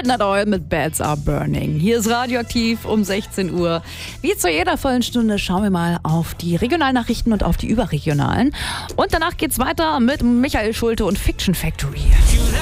Midnight Oil mit Beds Are Burning. Hier ist Radioaktiv um 16 Uhr. Wie zu jeder vollen Stunde schauen wir mal auf die Regionalnachrichten und auf die überregionalen. Und danach geht's weiter mit Michael Schulte und Fiction Factory.